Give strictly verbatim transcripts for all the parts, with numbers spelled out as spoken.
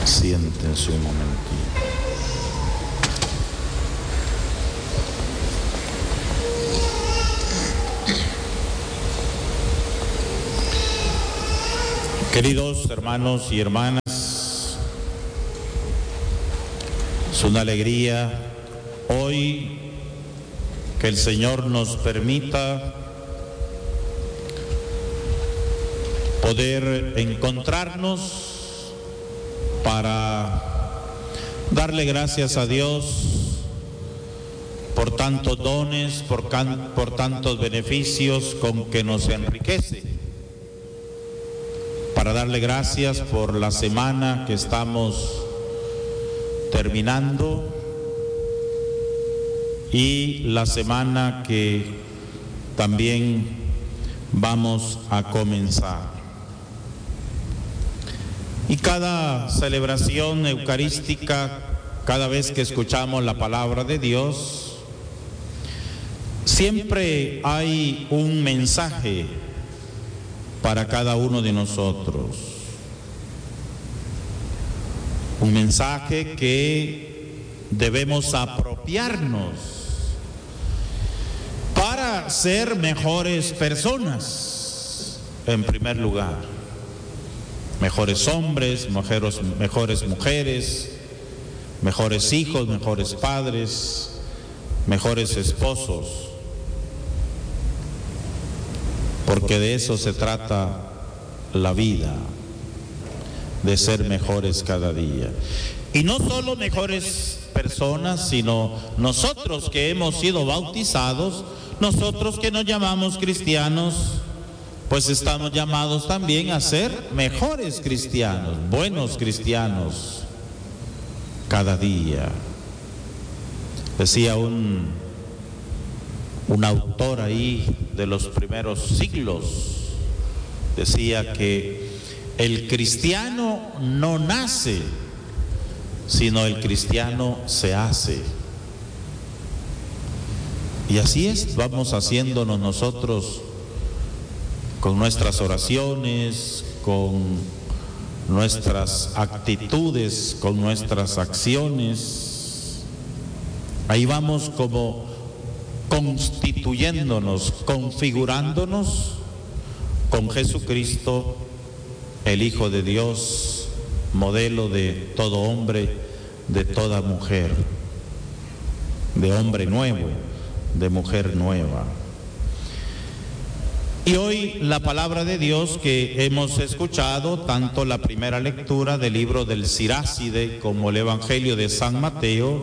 Siéntense un momentito. Queridos hermanos y hermanas, es una alegría hoy que el Señor nos permita poder encontrarnos para darle gracias a Dios por tantos dones, por, can, por tantos beneficios con que nos enriquece, para darle gracias por la semana que estamos terminando y la semana que también vamos a comenzar. Y cada celebración eucarística, cada vez que escuchamos la palabra de Dios, siempre hay un mensaje para cada uno de nosotros. Un mensaje que debemos apropiarnos para ser mejores personas, en primer lugar. Mejores hombres, mejores, mejores mujeres, mejores hijos, mejores padres, mejores esposos. Porque de eso se trata la vida, de ser mejores cada día. Y no solo mejores personas, sino nosotros que hemos sido bautizados, nosotros que nos llamamos cristianos, pues estamos llamados también a ser mejores cristianos, buenos cristianos, cada día. Decía un, un autor ahí de los primeros siglos, decía que el cristiano no nace, sino el cristiano se hace. Y así es, vamos haciéndonos nosotros con nuestras oraciones, con nuestras actitudes, con nuestras acciones. Ahí vamos como constituyéndonos, configurándonos con Jesucristo, el Hijo de Dios, modelo de todo hombre, de toda mujer, de hombre nuevo, de mujer nueva. Y hoy la palabra de Dios que hemos escuchado, tanto la primera lectura del libro del Siráside como el Evangelio de San Mateo,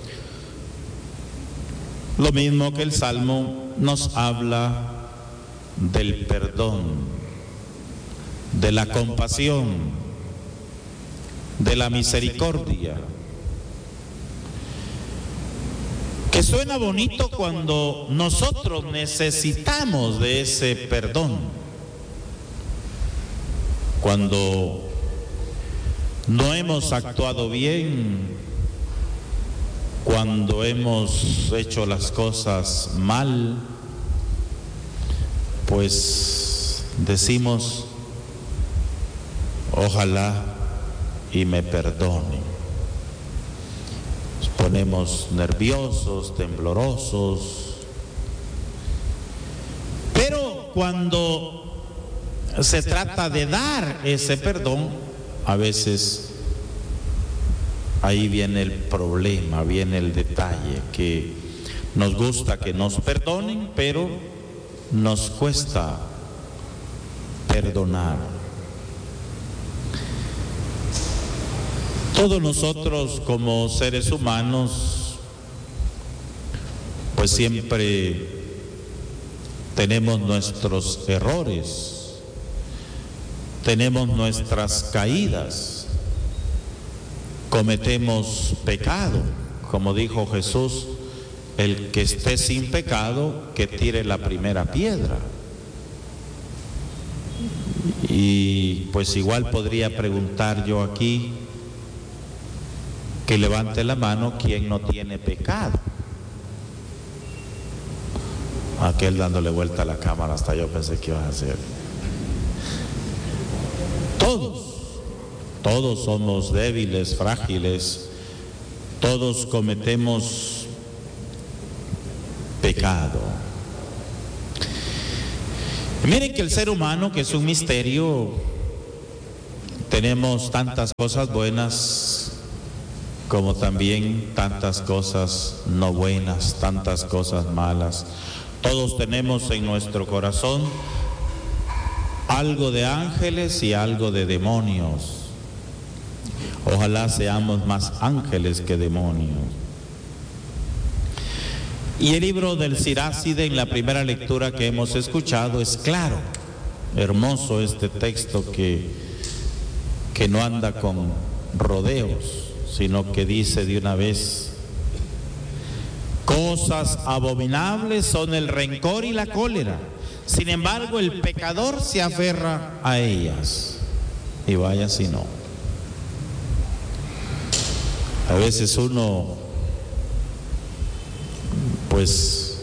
lo mismo que el Salmo, nos habla del perdón, de la compasión, de la misericordia. Que suena bonito cuando nosotros necesitamos de ese perdón, cuando no hemos actuado bien, cuando hemos hecho las cosas mal, pues decimos, ojalá y me perdone. Nos ponemos nerviosos, temblorosos, pero cuando se trata de dar ese perdón, a veces ahí viene el problema, viene el detalle, que nos gusta que nos perdonen, pero nos cuesta perdonar. Todos nosotros como seres humanos, pues siempre tenemos nuestros errores, tenemos nuestras caídas, cometemos pecado, como dijo Jesús, el que esté sin pecado, que tire la primera piedra. Y pues igual podría preguntar yo aquí, que levante la mano quien no tiene pecado. Aquel dándole vuelta a la cámara, hasta yo pensé que iba a hacer. Todos. Todos somos débiles, frágiles, todos cometemos pecado. Y miren que el ser humano, que es un misterio, tenemos tantas cosas buenas como también tantas cosas no buenas, tantas cosas malas. Todos tenemos en nuestro corazón algo de ángeles y algo de demonios. Ojalá seamos más ángeles que demonios. Y el libro del Siráside, en la primera lectura que hemos escuchado, es claro, hermoso este texto que, que no anda con rodeos, sino que dice de una vez: cosas abominables son el rencor y la cólera, sin embargo el pecador se aferra a ellas. Y vaya si no. A veces uno, pues,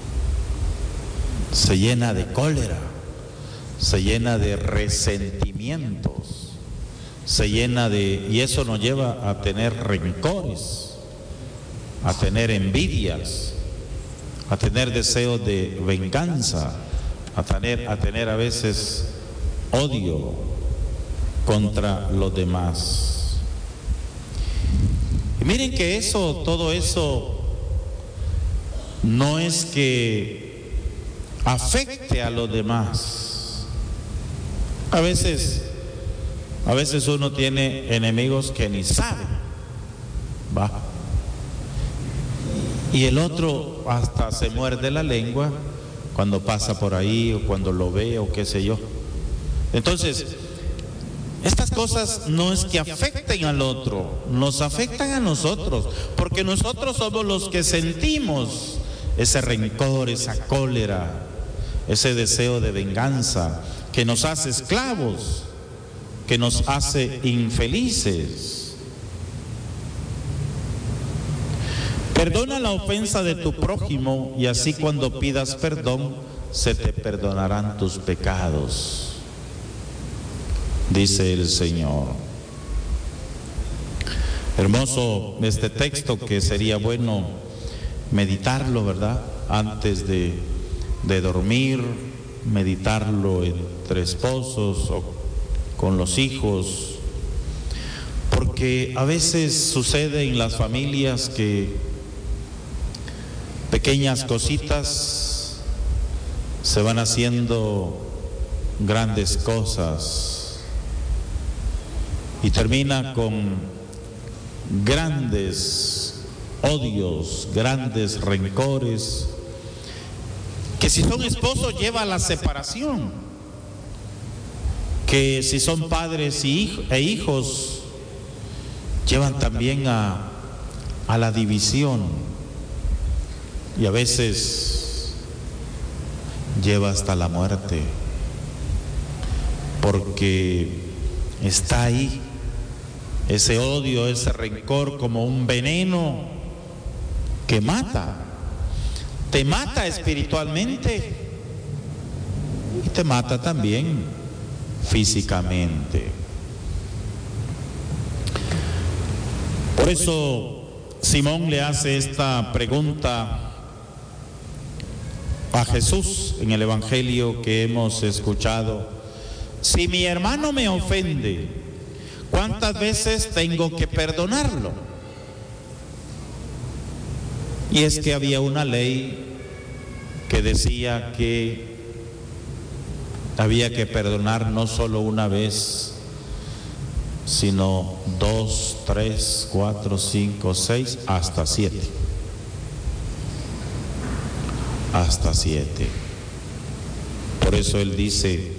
se llena de cólera, se llena de resentimientos, se llena de, y eso nos lleva a tener rencores, a tener envidias, a tener deseos de venganza, a tener, a tener a veces odio contra los demás. Y miren que eso, todo eso, no es que afecte a los demás. A veces, a veces uno tiene enemigos que ni sabe, va. Y el otro hasta se muerde la lengua cuando pasa por ahí o cuando lo ve o qué sé yo. Entonces, estas cosas no es que afecten al otro, nos afectan a nosotros, porque nosotros somos los que sentimos ese rencor, esa cólera, ese deseo de venganza que nos hace esclavos, que nos hace infelices. Perdona la ofensa de tu prójimo y así cuando pidas perdón se te perdonarán tus pecados, dice el Señor. Hermoso este texto que sería bueno meditarlo, ¿verdad? Antes de, de dormir, meditarlo entre esposos o con los hijos, porque a veces sucede en las familias que pequeñas cositas se van haciendo grandes cosas y termina con grandes odios, grandes rencores, que si son esposos lleva a la separación, que si son padres y e hijos llevan también a, a la división, y a veces lleva hasta la muerte, porque está ahí ese odio, ese rencor como un veneno que mata, te mata espiritualmente y te mata también físicamente. Por eso Simón le hace esta pregunta a Jesús en el Evangelio que hemos escuchado: si mi hermano me ofende, ¿cuántas veces tengo que perdonarlo? Y es que había una ley que decía que había que perdonar no solo una vez, sino dos, tres, cuatro, cinco, seis, hasta siete. Hasta siete. Por eso él dice: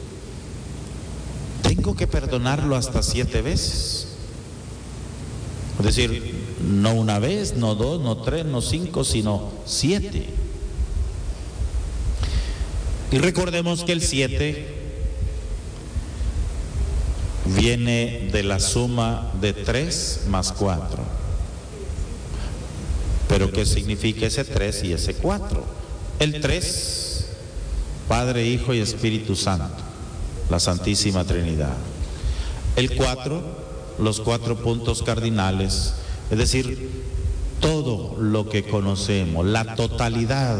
tengo que perdonarlo hasta siete veces. Es decir, no una vez, no dos, no tres, no cinco, sino siete. Y recordemos que el siete viene de la suma de tres más cuatro. Pero ¿qué significa ese tres y ese cuatro? El tres, Padre, Hijo y Espíritu Santo, la Santísima Trinidad. El cuatro, los cuatro puntos cardinales, es decir, todo lo que conocemos, la totalidad.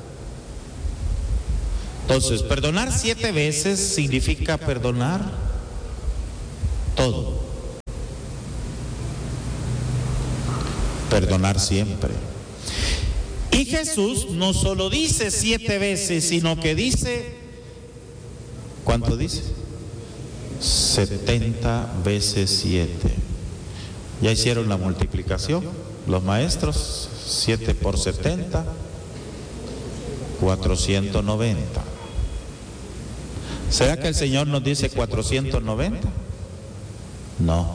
Entonces, perdonar siete veces significa perdonar todo. Perdonar siempre. Y Jesús no solo dice siete veces, sino que dice, ¿cuánto dice? setenta veces siete. ¿Ya hicieron la multiplicación los maestros? siete por setenta, cuatrocientos noventa. ¿Será que el Señor nos dice cuatrocientos noventa? No.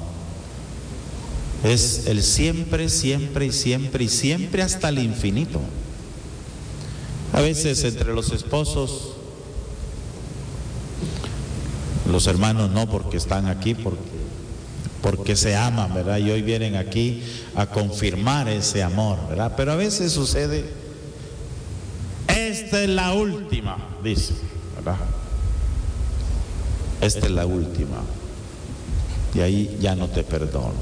Es el siempre, siempre y siempre y siempre hasta el infinito. A veces entre los esposos, los hermanos no, porque están aquí, porque, porque se aman, ¿verdad? Y hoy vienen aquí a confirmar ese amor, ¿verdad? Pero a veces sucede, esta es la última, dice, ¿verdad? Esta es la última. Y ahí ya no te perdono.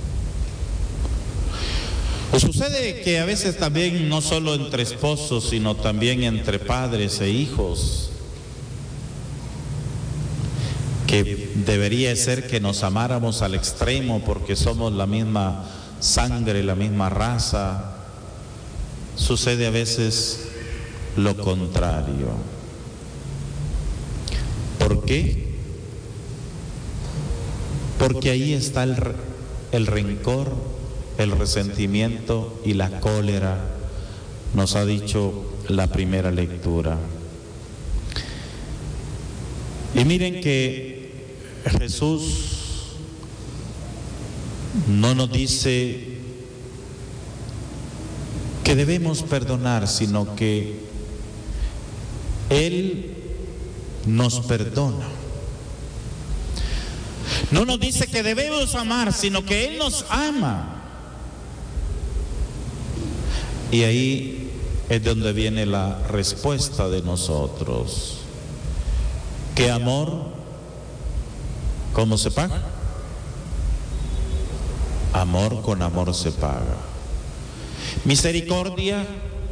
Pues sucede que a veces también, no solo entre esposos, sino también entre padres e hijos, que debería ser que nos amáramos al extremo porque somos la misma sangre, la misma raza. Sucede a veces lo contrario. ¿Por qué? Porque ahí está el, el rencor, el resentimiento y la cólera, nos ha dicho la primera lectura. Y miren que Jesús no nos dice que debemos perdonar, sino que Él nos perdona. No nos dice que debemos amar, sino que Él nos ama. Y ahí es donde viene la respuesta de nosotros. ¿Qué amor? ¿Cómo se paga? Amor con amor se paga. Misericordia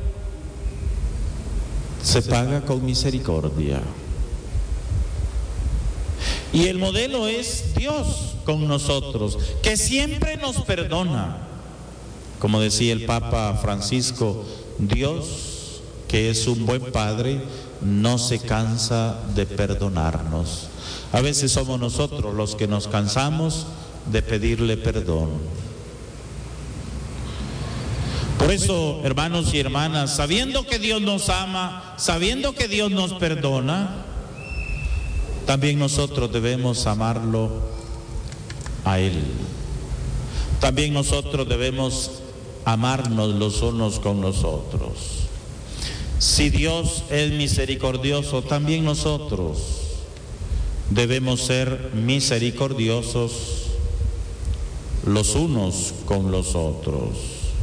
se paga con misericordia. Y el modelo es Dios con nosotros, que siempre nos perdona. Como decía el Papa Francisco, Dios, que es un buen Padre, no se cansa de perdonarnos. A veces somos nosotros los que nos cansamos de pedirle perdón. Por eso, hermanos y hermanas, sabiendo que Dios nos ama, sabiendo que Dios nos perdona, también nosotros debemos amarlo a Él. También nosotros debemos amarnos los unos con los otros. Si Dios es misericordioso, también nosotros debemos ser misericordiosos los unos con los otros.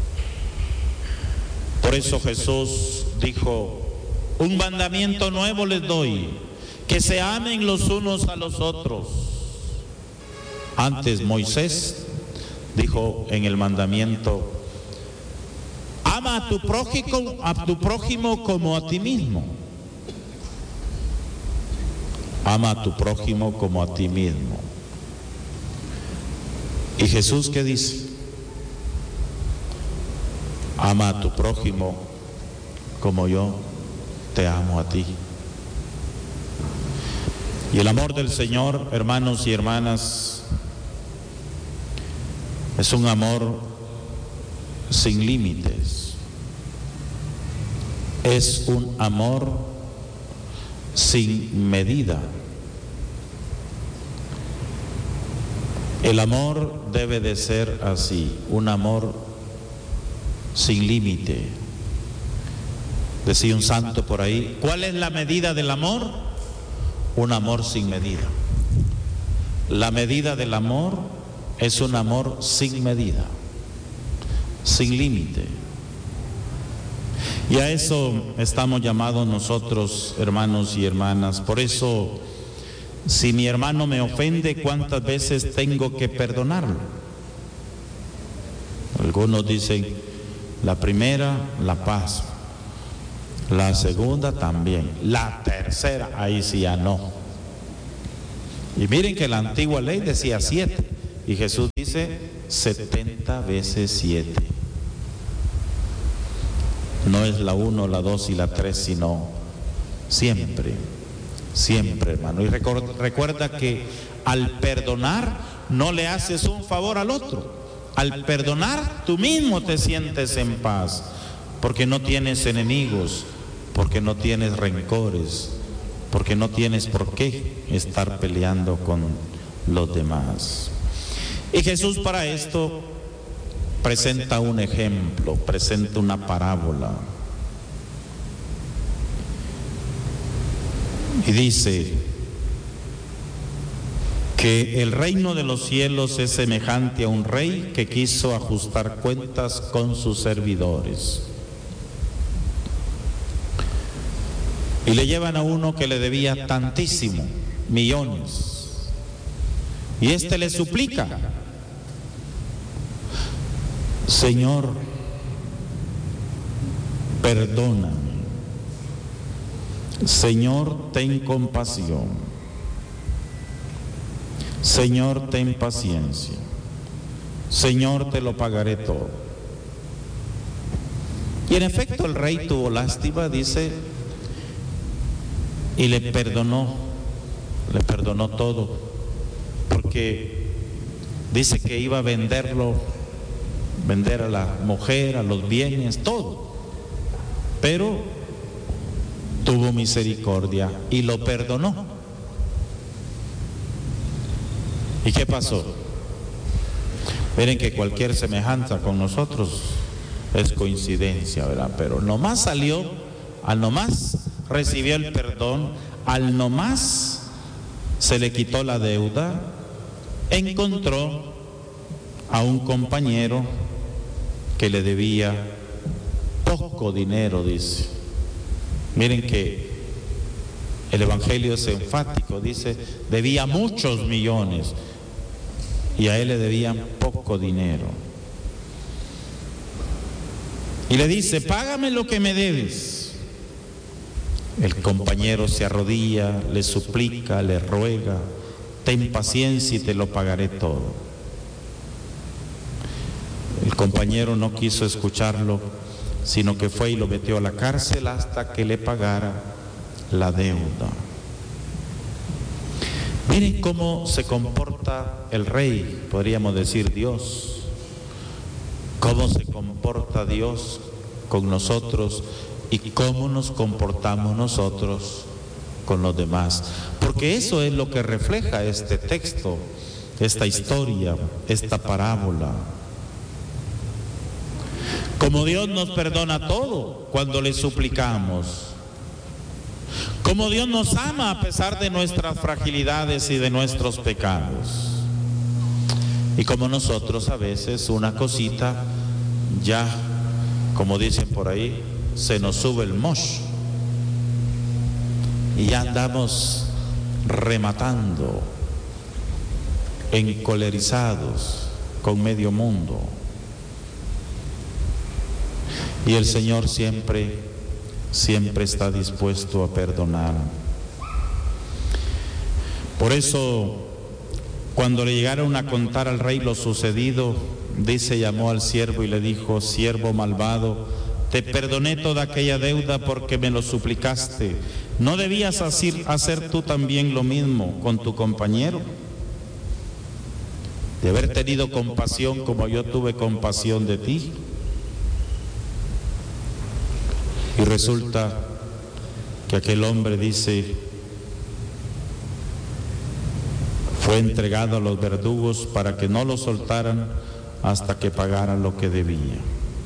Por eso Jesús dijo, un mandamiento nuevo les doy, que se amen los unos a los otros. Antes Moisés dijo en el mandamiento, ama a tu prójimo, a tu prójimo como a ti mismo. Ama a tu prójimo como a ti mismo. ¿Y Jesús qué dice? Ama a tu prójimo como yo te amo a ti. Y el amor del Señor, hermanos y hermanas, es un amor sin límites. Es un amor sin medida. El amor debe de ser así, un amor sin límite. Decía un santo por ahí, ¿cuál es la medida del amor? Un amor sin medida. La medida del amor es un amor sin medida, sin límite. Y a eso estamos llamados nosotros, hermanos y hermanas. Por eso Si mi hermano me ofende, ¿cuántas veces tengo que perdonarlo? Algunos dicen, la primera, la paso. La segunda también. La tercera, ahí sí ya no. Y miren que la antigua ley decía siete. Y Jesús dice setenta veces siete. No es la uno, la dos y la tres, sino siempre. Siempre, hermano. Y recuerda que al perdonar no le haces un favor al otro. Al perdonar tú mismo te sientes en paz, porque no tienes enemigos, porque no tienes rencores, porque no tienes por qué estar peleando con los demás. Y Jesús para esto presenta un ejemplo, presenta una parábola. Y dice que el reino de los cielos es semejante a un rey que quiso ajustar cuentas con sus servidores. Y le llevan a uno que le debía tantísimo, millones. Y éste le suplica: Señor, perdóname. Señor, ten compasión. Señor, ten paciencia. Señor, te lo pagaré todo. Y en efecto el rey tuvo lástima, dice, y le perdonó, le perdonó todo, porque dice que iba a venderlo, vender a la mujer, a los bienes, todo, pero tuvo misericordia y lo perdonó. ¿Y qué pasó? Miren que cualquier semejanza con nosotros es coincidencia, ¿verdad? Pero nomás salió, al nomás recibió el perdón, al nomás se le quitó la deuda, encontró a un compañero que le debía poco dinero, dice. Miren que el Evangelio es enfático, dice, debía muchos millones y a él le debían poco dinero. Y le dice: págame lo que me debes. El compañero se arrodilla, le suplica, le ruega: ten paciencia y te lo pagaré todo. El compañero no quiso escucharlo, sino que fue y lo metió a la cárcel hasta que le pagara la deuda. Miren cómo se comporta el rey, podríamos decir Dios. Cómo se comporta Dios con nosotros y cómo nos comportamos nosotros con los demás. Porque eso es lo que refleja este texto, esta historia, esta parábola. Como Dios nos perdona todo cuando le suplicamos. Como Dios nos ama a pesar de nuestras fragilidades y de nuestros pecados. Y como nosotros a veces una cosita ya, como dicen por ahí, se nos sube el mosh y ya andamos rematando, encolerizados con medio mundo. Y el Señor siempre, siempre está dispuesto a perdonar. Por eso, cuando le llegaron a contar al rey lo sucedido, dice, llamó al siervo y le dijo: siervo malvado, te perdoné toda aquella deuda porque me lo suplicaste. ¿No debías hacer tú también lo mismo con tu compañero? De haber tenido compasión como yo tuve compasión de ti. Y resulta que aquel hombre, dice, fue entregado a los verdugos para que no lo soltaran hasta que pagara lo que debía.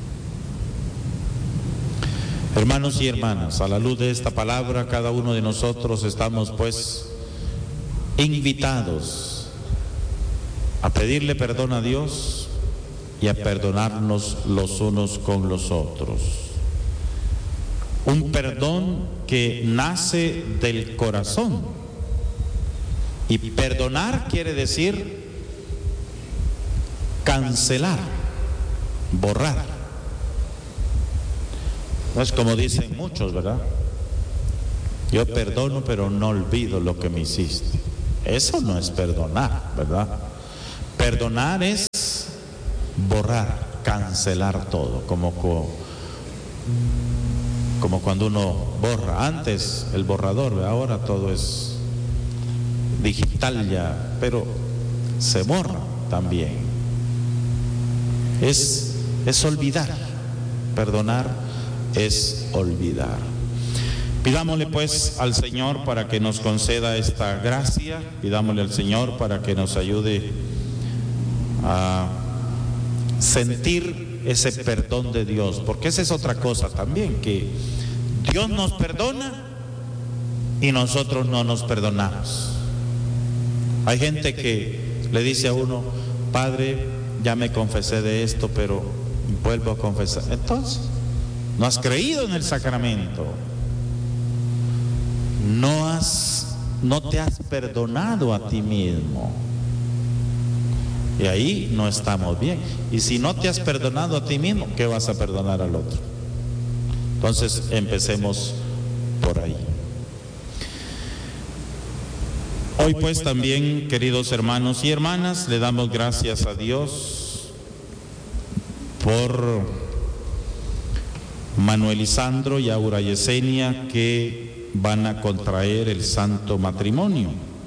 Hermanos y hermanas, a la luz de esta palabra, cada uno de nosotros estamos pues invitados a pedirle perdón a Dios y a perdonarnos los unos con los otros. Un perdón que nace del corazón, Y perdonar quiere decir cancelar, borrar. No es como dicen muchos, ¿verdad? Yo perdono, pero no olvido lo que me hiciste. Eso no es perdonar, ¿verdad? Perdonar es borrar, cancelar todo, como, como cuando uno borra. Antes el borrador, ¿verdad? Ahora todo es digital ya, pero se borra también. Es, es olvidar. Perdonar es olvidar. Pidámosle pues al Señor para que nos conceda esta gracia. Pidámosle al Señor para que nos ayude a sentir ese perdón de Dios, porque esa es otra cosa también, que Dios nos perdona y nosotros no nos perdonamos. Hay gente que le dice a uno: Padre, ya me confesé de esto, pero vuelvo a confesar. Entonces, no has creído en el sacramento, no has, no te has perdonado a ti mismo. Y ahí no estamos bien. Y si no te has perdonado a ti mismo, ¿qué vas a perdonar al otro? Entonces empecemos por ahí. Hoy pues también, queridos hermanos y hermanas, le damos gracias a Dios por Manuel Lisandro y Aura Yesenia, que van a contraer el santo matrimonio.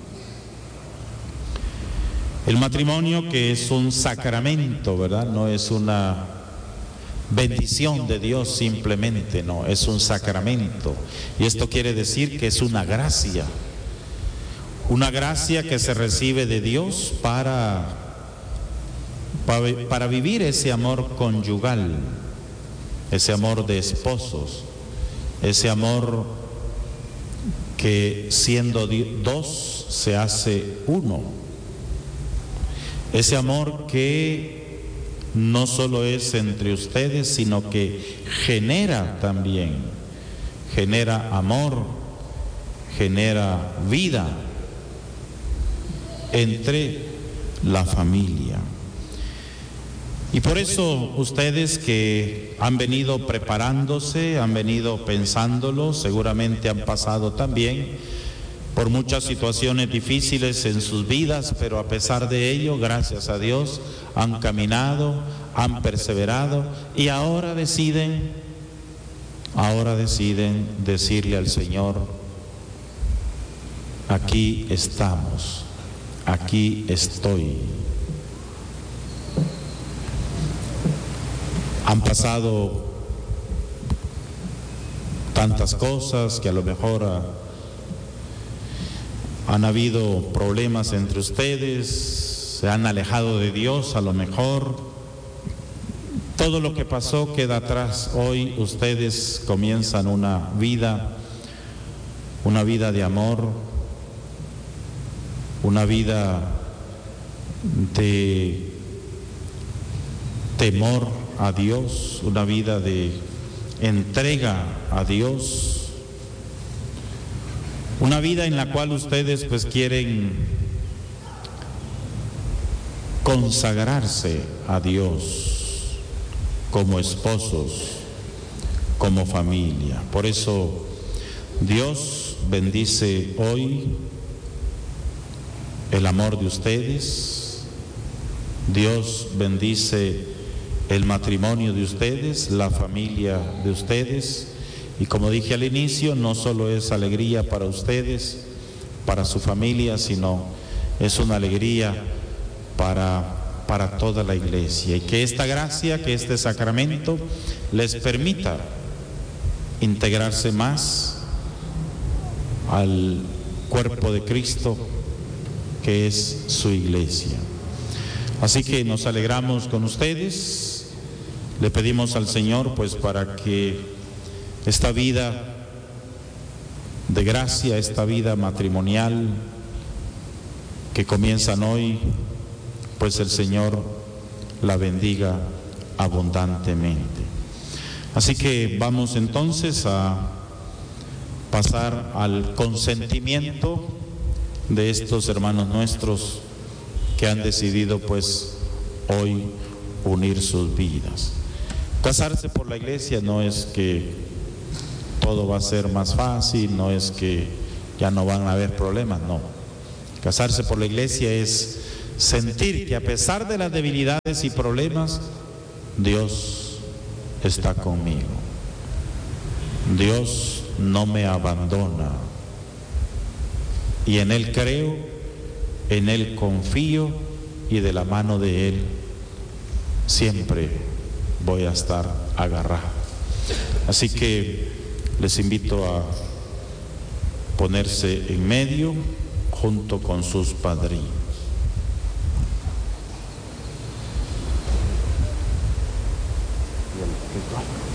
El matrimonio, que es un sacramento, ¿verdad? No es una bendición de Dios simplemente, no, es un sacramento. Y esto quiere decir que es una gracia, una gracia que se recibe de Dios para, para, para vivir ese amor conyugal, ese amor de esposos, ese amor que siendo dos se hace uno. Ese amor que no solo es entre ustedes, sino que genera también, genera amor, genera vida entre la familia. Y por eso ustedes que han venido preparándose, han venido pensándolo, seguramente han pasado también por muchas situaciones difíciles en sus vidas, pero a pesar de ello, gracias a Dios, han caminado, han perseverado y ahora deciden, ahora deciden decirle al Señor: aquí estamos, aquí estoy. Han pasado tantas cosas que a lo mejor a, han habido problemas entre ustedes, se han alejado de Dios, a lo mejor todo lo que pasó queda atrás. Hoy ustedes comienzan una vida, una vida de amor, una vida de temor a Dios, una vida de entrega a Dios. Una vida en la cual ustedes pues quieren consagrarse a Dios como esposos, como familia. Por eso Dios bendice hoy el amor de ustedes. Dios bendice el matrimonio de ustedes, la familia de ustedes. Y como dije al inicio, no solo es alegría para ustedes, para su familia, sino es una alegría para, para toda la iglesia. Y que esta gracia, que este sacramento les permita integrarse más al cuerpo de Cristo, que es su iglesia. Así que nos alegramos con ustedes. Le pedimos al Señor pues para que esta vida de gracia, esta vida matrimonial que comienzan hoy, pues el Señor la bendiga abundantemente. Así que vamos entonces a pasar al consentimiento de estos hermanos nuestros que han decidido pues hoy unir sus vidas. Casarse por la iglesia no es que todo va a ser más fácil, no es que ya no van a haber problemas, no. Casarse por la iglesia es sentir que a pesar de las debilidades y problemas, Dios está conmigo. Dios no me abandona. Y en Él creo, en Él confío y de la mano de Él siempre voy a estar agarrado. Así que les invito a ponerse en medio junto con sus padrinos.